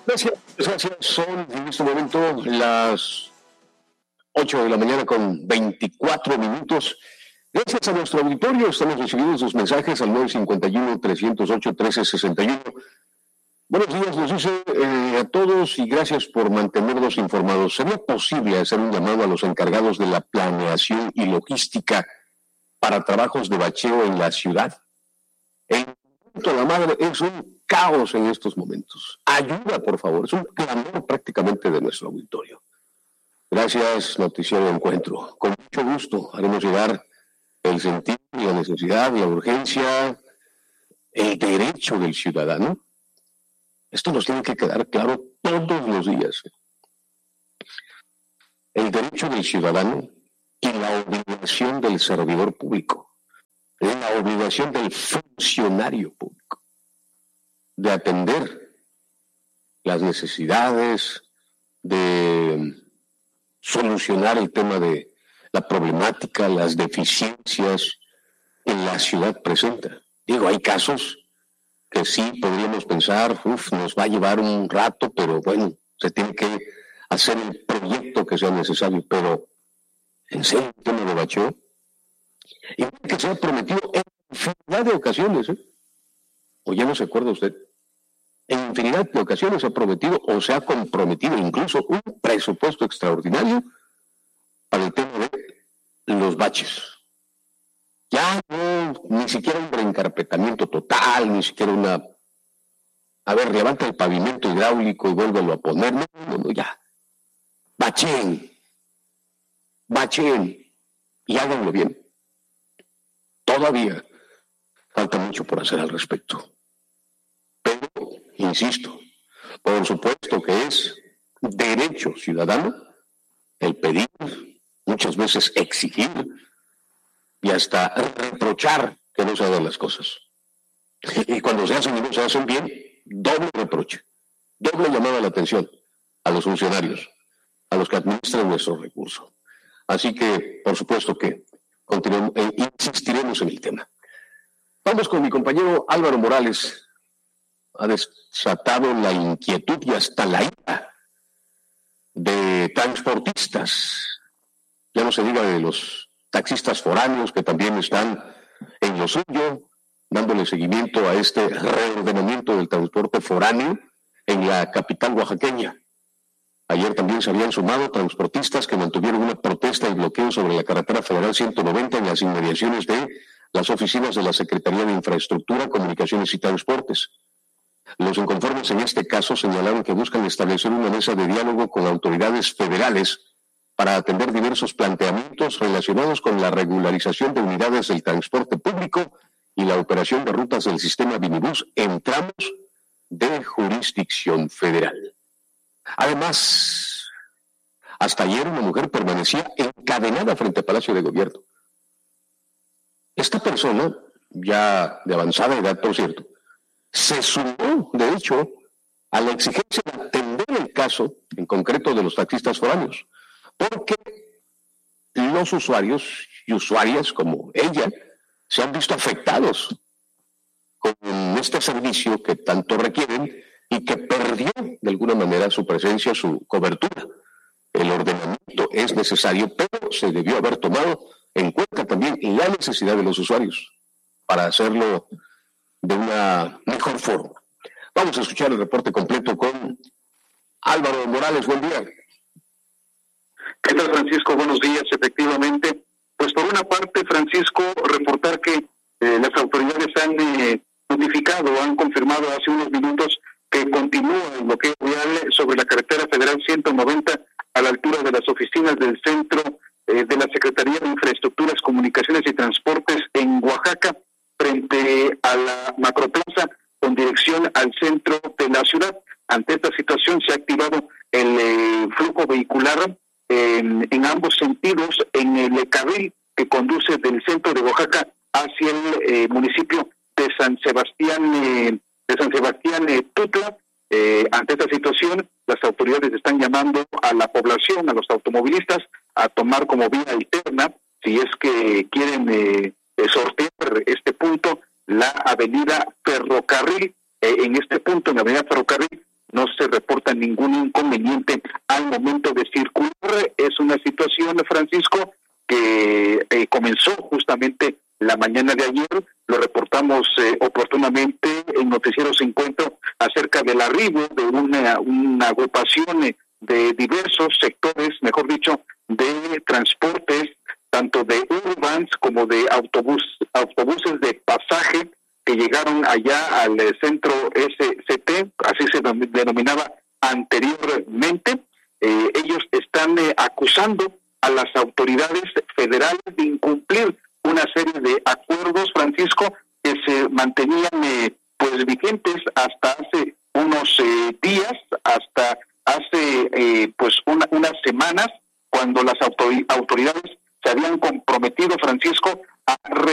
Gracias. Son en este momento las 8 de la mañana con 24 minutos. Gracias a nuestro auditorio, estamos recibiendo sus mensajes al 951-308-1361. Buenos días, nos dice a todos y gracias por mantenernos informados. ¿Sería posible hacer un llamado a los encargados de la planeación y logística para trabajos de bacheo en la ciudad? El momento de la madre es un caos en estos momentos. Ayuda, por favor. Es un clamor prácticamente de nuestro auditorio. Gracias, Noticiero de Encuentro. Con mucho gusto haremos llegar el sentido, la necesidad, la urgencia, el derecho del ciudadano. Esto nos tiene que quedar claro todos los días. El derecho del ciudadano y la obligación del servidor público, la obligación del funcionario público de atender las necesidades, de solucionar el tema de la problemática, las deficiencias que la ciudad presenta. Digo, hay casos que sí podríamos pensar, nos va a llevar un rato, pero bueno, se tiene que hacer el proyecto que sea necesario, pero en serio, el tema de bacheo, y que se ha prometido en infinidad de ocasiones, ¿o ya no se acuerda usted? En infinidad de ocasiones se ha prometido o se ha comprometido incluso un presupuesto extraordinario para el tema de los baches. Ya no, ni siquiera un reencarpetamiento total, ni siquiera una... A ver, levanta el pavimento hidráulico y vuélvelo a poner. No, ya. Bacheen, y háganlo bien. Todavía falta mucho por hacer al respecto. Pero, insisto, por supuesto que es derecho ciudadano el pedir, muchas veces exigir y hasta reprochar que no se hagan las cosas. Y cuando se hacen y no se hacen bien, doble reproche, doble llamada a la atención a los funcionarios, a los que administran nuestro recurso. Así que, por supuesto que insistiremos en el tema. Vamos con mi compañero Álvaro Morales. Ha desatado la inquietud y hasta la ira de transportistas. Ya no se diga de los taxistas foráneos que también están en lo suyo, dándole seguimiento a este reordenamiento del transporte foráneo en la capital oaxaqueña. Ayer también se habían sumado transportistas que mantuvieron una protesta y bloqueo sobre la carretera federal 190 en las inmediaciones de las oficinas de la Secretaría de Infraestructura, Comunicaciones y Transportes. Los inconformes en este caso señalaron que buscan establecer una mesa de diálogo con autoridades federales para atender diversos planteamientos relacionados con la regularización de unidades del transporte público y la operación de rutas del sistema Vinibus en tramos de jurisdicción federal. Además, hasta ayer una mujer permanecía encadenada frente al Palacio de Gobierno. Esta persona, ya de avanzada edad, por cierto, se sumó, de hecho, a la exigencia de atender el caso, en concreto de los taxistas foráneos, porque los usuarios y usuarias como ella se han visto afectados con este servicio que tanto requieren y que perdió de alguna manera su presencia, su cobertura. El ordenamiento es necesario, pero se debió haber tomado en cuenta también la necesidad de los usuarios para hacerlo de una mejor forma. Vamos a escuchar el reporte completo con Álvaro Morales. Buen día. ¿Qué tal, Francisco? Buenos días. Efectivamente, pues por una parte, Francisco, reportar que las autoridades han notificado, han confirmado hace unos minutos que continúa el bloqueo vial sobre la carretera federal 190 a la altura de las oficinas del centro de la Secretaría de Infraestructuras, Comunicaciones y Transportes en Oaxaca, frente a la macroplaza con dirección al centro de la ciudad. Ante esta situación se ha activado el flujo vehicular en ambos sentidos en el carril que conduce del centro de Oaxaca hacia el municipio de San Sebastián Tutla. Ante esta situación, las autoridades están llamando a la población, a los automovilistas, a tomar como vía alterna, si es que quieren sortear este punto, la avenida Ferrocarril. En este punto, en la avenida Ferrocarril, no se reporta ningún inconveniente al momento de circular. Es una situación, Francisco, que comenzó justamente la mañana de ayer. Lo reportamos oportunamente en Noticieros Encuentro acerca del arribo de una agrupación de diversos sectores, mejor dicho, de transportes, tanto de Urbans como de autobuses de pasaje, que llegaron allá al centro SCT, así se denominaba anteriormente. Ellos están acusando a las autoridades federales de incumplir una serie de acuerdos, Francisco, que se mantenían pues vigentes hasta hace unos días, hasta hace pues unas semanas, cuando las autoridades se habían comprometido, Francisco, a